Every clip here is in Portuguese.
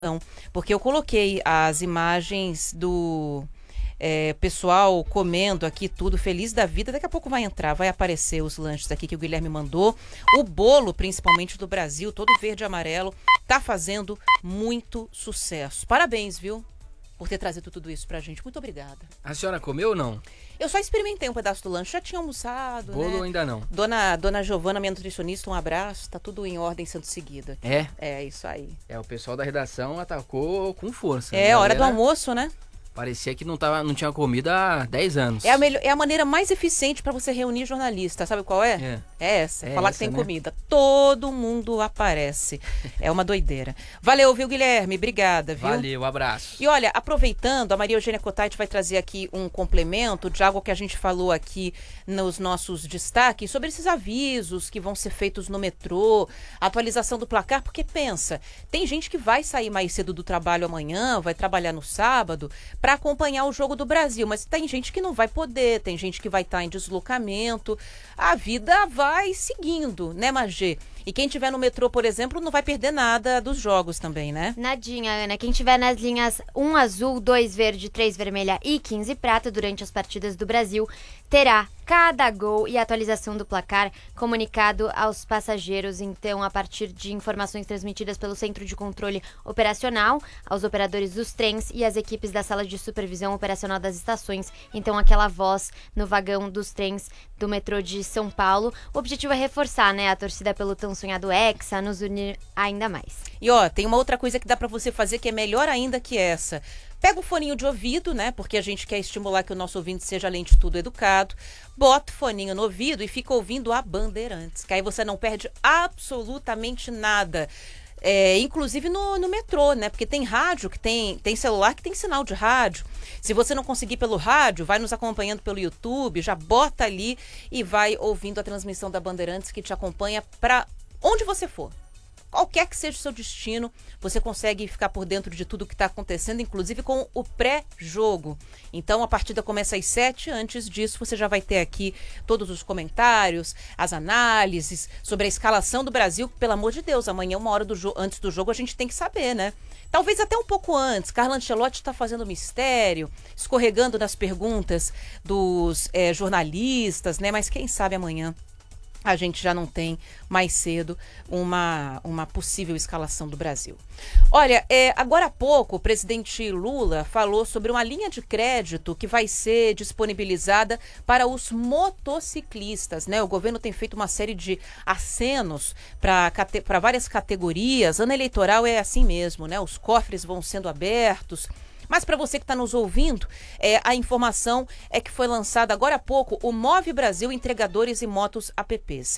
porque eu coloquei as imagens do pessoal comendo aqui tudo, feliz da vida. Daqui a pouco vai aparecer os lanches aqui que o Guilherme mandou. O bolo, principalmente do Brasil, todo verde e amarelo, tá fazendo muito sucesso. Parabéns, viu? Por ter trazido tudo isso pra gente. Muito obrigada. A senhora comeu ou não? Eu só experimentei um pedaço do lanche, já tinha almoçado, Bolo né? ainda não. Dona Giovana, minha nutricionista, um abraço. Tá tudo em ordem sendo seguida. É? É, isso aí. O pessoal da redação atacou com força. É, hora do almoço, né? Parecia que não tinha comido há 10 anos. É a maneira mais eficiente para você reunir jornalistas. Sabe qual é? É essa. Falar que tem comida. Todo mundo aparece. É uma doideira. Valeu, viu, Guilherme? Obrigada, viu? Valeu, abraço. E olha, aproveitando, a Maria Eugênia Cottait vai trazer aqui um complemento de algo que a gente falou aqui nos nossos destaques sobre esses avisos que vão ser feitos no metrô, atualização do placar, porque pensa, tem gente que vai sair mais cedo do trabalho amanhã, vai trabalhar no sábado, para acompanhar o jogo do Brasil, mas tem gente que não vai poder, tem gente que vai estar em deslocamento, a vida vai seguindo, né, Magê? E quem tiver no metrô, por exemplo, não vai perder nada dos jogos também, né? Nadinha, Ana. Quem tiver nas linhas 1 azul, 2 verde, 3 vermelha e 15 prata durante as partidas do Brasil, terá cada gol e atualização do placar comunicado aos passageiros, então, a partir de informações transmitidas pelo Centro de Controle Operacional, aos operadores dos trens e às equipes da Sala de Supervisão Operacional das Estações, então aquela voz no vagão dos trens do metrô de São Paulo. O objetivo é reforçar, né, a torcida pelo tão sonhado Hexa, nos unir ainda mais. E ó, tem uma outra coisa que dá pra você fazer que é melhor ainda que essa. Pega o foninho de ouvido, né? Porque a gente quer estimular que o nosso ouvinte seja, além de tudo, educado. Bota o foninho no ouvido e fica ouvindo a Bandeirantes, que aí você não perde absolutamente nada. Inclusive no metrô, né? Porque tem rádio, que tem celular que tem sinal de rádio. Se você não conseguir pelo rádio, vai nos acompanhando pelo YouTube, já bota ali e vai ouvindo a transmissão da Bandeirantes que te acompanha para onde você for. Qualquer que seja o seu destino, você consegue ficar por dentro de tudo que está acontecendo, inclusive com o pré-jogo. Então, a partida começa às 7. Antes disso, você já vai ter aqui todos os comentários, as análises sobre a escalação do Brasil. Pelo amor de Deus, amanhã, uma hora antes do jogo, a gente tem que saber, né? Talvez até um pouco antes. Carlo Ancelotti está fazendo mistério, escorregando nas perguntas dos jornalistas, né? Mas quem sabe amanhã a gente já não tem mais cedo uma possível escalação do Brasil. Olha, agora há pouco o presidente Lula falou sobre uma linha de crédito que vai ser disponibilizada para os motociclistas, né? O governo tem feito uma série de acenos para várias categorias. Ano eleitoral é assim mesmo, né? Os cofres vão sendo abertos. Mas para você que está nos ouvindo, a informação é que foi lançado agora há pouco o Move Brasil Entregadores e Motos Apps.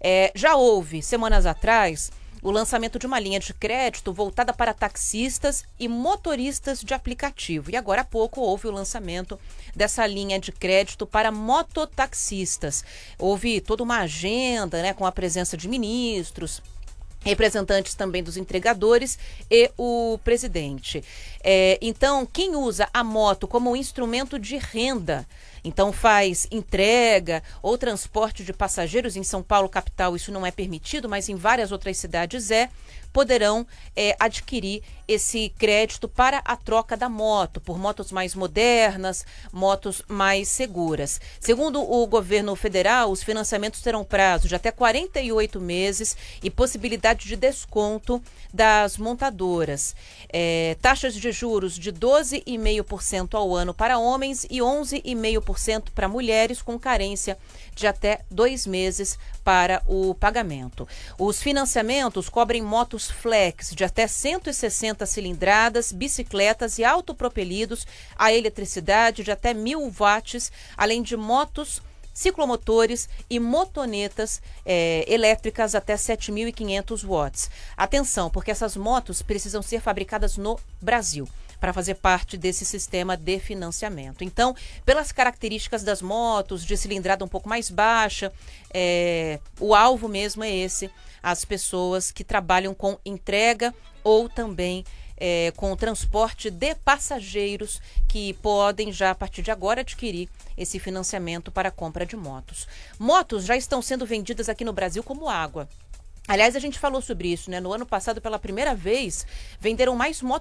Já houve, semanas atrás, o lançamento de uma linha de crédito voltada para taxistas e motoristas de aplicativo. E agora há pouco houve o lançamento dessa linha de crédito para mototaxistas. Houve toda uma agenda, né, com a presença de ministros, representantes também dos entregadores e o presidente. Então, quem usa a moto como um instrumento de renda, então faz entrega ou transporte de passageiros, em São Paulo, capital, isso não é permitido, mas em várias outras cidades poderão adquirir esse crédito para a troca da moto, por motos mais modernas, motos mais seguras. Segundo o governo federal, os financiamentos terão prazo de até 48 meses e possibilidade de desconto das montadoras. Taxas de juros de 12,5% ao ano para homens e 11,5% para mulheres, com carência de até 2 meses para o pagamento. Os financiamentos cobrem motos flex de até 160 cilindradas, bicicletas e autopropelidos a eletricidade de até 1.000 watts, além de motos, ciclomotores e motonetas elétricas até 7.500 watts. Atenção, porque essas motos precisam ser fabricadas no Brasil para fazer parte desse sistema de financiamento. Então, pelas características das motos, de cilindrada um pouco mais baixa, o alvo mesmo é esse, as pessoas que trabalham com entrega ou também com o transporte de passageiros, que podem já, a partir de agora, adquirir esse financiamento para a compra de motos. Motos já estão sendo vendidas aqui no Brasil como água. Aliás, a gente falou sobre isso, né? No ano passado, pela primeira vez, venderam mais